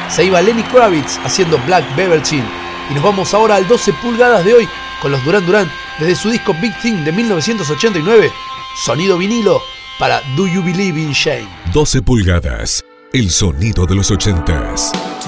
se iba Lenny Kravitz haciendo Black Beverchin. Y nos vamos ahora al 12 pulgadas de hoy con los Duran Duran desde su disco Big Thing de 1989, sonido vinilo para Do You Believe in Shame. 12 pulgadas, el sonido de los 80s.